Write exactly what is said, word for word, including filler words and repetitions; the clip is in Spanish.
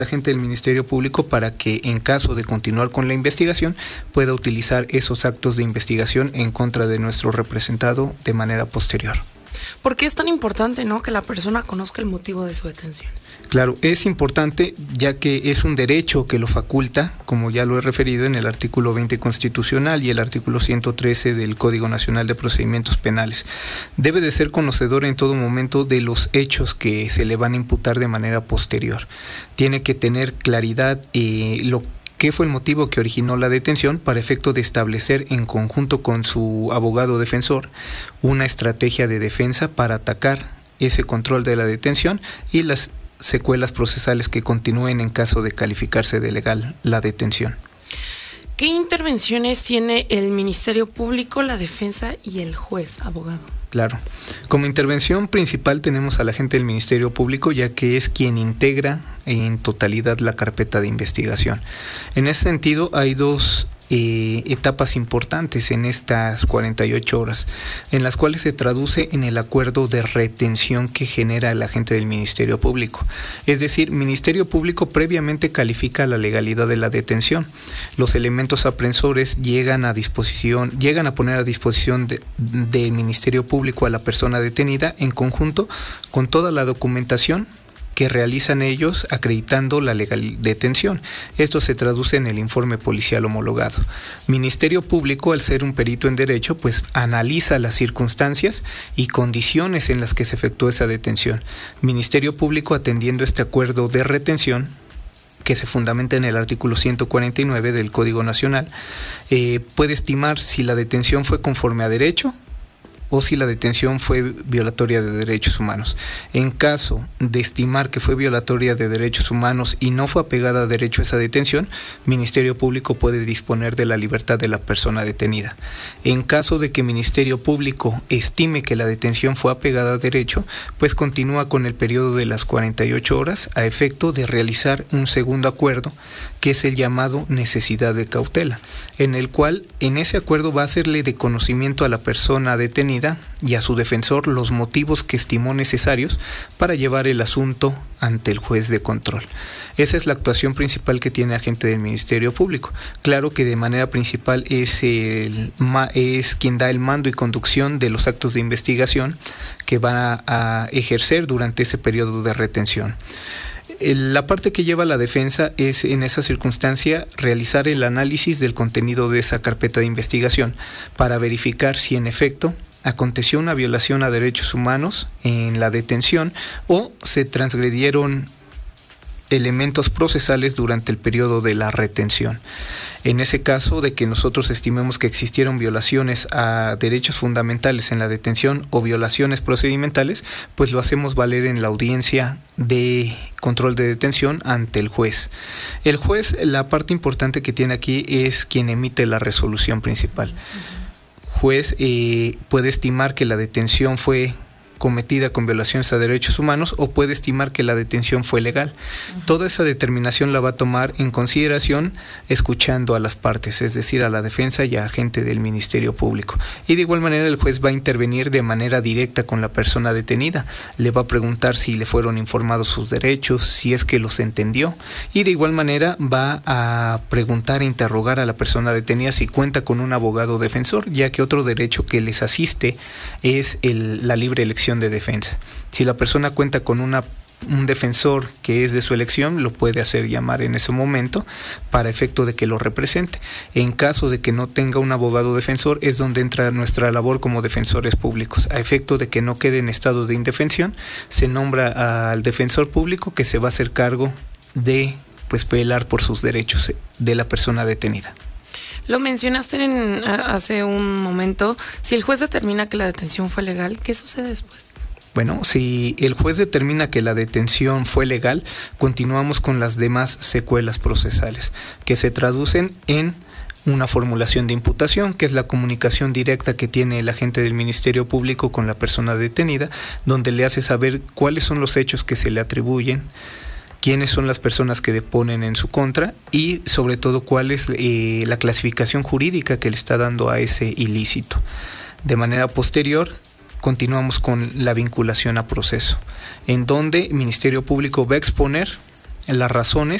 agente del Ministerio Público para que en caso de continuar con la investigación pueda utilizar esos actos de investigación en contra de nuestro representado de manera posterior. ¿Por qué es tan importante, no, que la persona conozca el motivo de su detención? Claro, es importante ya que es un derecho que lo faculta, como ya lo he referido en el artículo veinte constitucional y el artículo ciento trece del Código Nacional de Procedimientos Penales. Debe de ser conocedor en todo momento de los hechos que se le van a imputar de manera posterior. Tiene que tener claridad eh, lo ¿Qué fue el motivo que originó la detención para efecto de establecer en conjunto con su abogado defensor una estrategia de defensa para atacar ese control de la detención y las secuelas procesales que continúen en caso de calificarse de legal la detención? ¿Qué intervenciones tiene el Ministerio Público, la defensa y el juez, abogado? Claro. Como intervención principal tenemos al agente del Ministerio Público, ya que es quien integra en totalidad la carpeta de investigación. En ese sentido, hay dos eh, etapas importantes en estas cuarenta y ocho horas, en las cuales se traduce en el acuerdo de retención que genera el agente del Ministerio Público. Es decir, Ministerio Público previamente califica la legalidad de la detención. Los elementos aprensores llegan a disposición, llegan a poner a disposición de, del Ministerio Público a la persona detenida en conjunto con toda la documentación que realizan ellos acreditando la legal detención. Esto se traduce en el informe policial homologado. Ministerio Público, al ser un perito en derecho, pues analiza las circunstancias y condiciones en las que se efectuó esa detención. Ministerio Público, atendiendo este acuerdo de retención, que se fundamenta en el artículo ciento cuarenta y nueve del Código Nacional, eh, puede estimar si la detención fue conforme a derecho o si la detención fue violatoria de derechos humanos. En caso de estimar que fue violatoria de derechos humanos y no fue apegada a derecho esa detención, Ministerio Público puede disponer de la libertad de la persona detenida. En caso de que Ministerio Público estime que la detención fue apegada a derecho, pues continúa con el periodo de las cuarenta y ocho horas a efecto de realizar un segundo acuerdo, que es el llamado necesidad de cautela, en el cual en ese acuerdo va a hacerle de conocimiento a la persona detenida y a su defensor los motivos que estimó necesarios para llevar el asunto ante el juez de control. Esa es la actuación principal que tiene agente del Ministerio Público. Claro que de manera principal es, el, es quien da el mando y conducción de los actos de investigación que van a, a ejercer durante ese periodo de retención. La parte que lleva la defensa es, en esa circunstancia, realizar el análisis del contenido de esa carpeta de investigación para verificar si en efecto aconteció una violación a derechos humanos en la detención o se transgredieron elementos procesales durante el periodo de la retención. En ese caso de que nosotros estimemos que existieron violaciones a derechos fundamentales en la detención o violaciones procedimentales, pues lo hacemos valer en la audiencia de control de detención ante el juez. El juez, la parte importante que tiene aquí es quien emite la resolución principal. Juez eh, puede estimar que la detención fue cometida con violaciones a derechos humanos o puede estimar que la detención fue legal. Uh-huh. Toda esa determinación la va a tomar en consideración escuchando a las partes, es decir, a la defensa y a agente del Ministerio Público. Y de igual manera el juez va a intervenir de manera directa con la persona detenida. Le va a preguntar si le fueron informados sus derechos, si es que los entendió, y de igual manera va a preguntar e interrogar a la persona detenida si cuenta con un abogado defensor, ya que otro derecho que les asiste es el, la libre elección de defensa. Si la persona cuenta con una, un defensor que es de su elección, lo puede hacer llamar en ese momento para efecto de que lo represente. En caso de que no tenga un abogado defensor, es donde entra nuestra labor como defensores públicos. A efecto de que no quede en estado de indefensión, se nombra al defensor público que se va a hacer cargo de pues velar por sus derechos de la persona detenida. Lo mencionaste en, hace un momento, si el juez determina que la detención fue legal, ¿qué sucede después? Bueno, si el juez determina que la detención fue legal, continuamos con las demás secuelas procesales, que se traducen en una formulación de imputación, que es la comunicación directa que tiene el agente del Ministerio Público con la persona detenida, donde le hace saber cuáles son los hechos que se le atribuyen, quiénes son las personas que deponen en su contra y sobre todo cuál es eh, la clasificación jurídica que le está dando a ese ilícito. De manera posterior, continuamos con la vinculación a proceso, en donde el Ministerio Público va a exponer las razones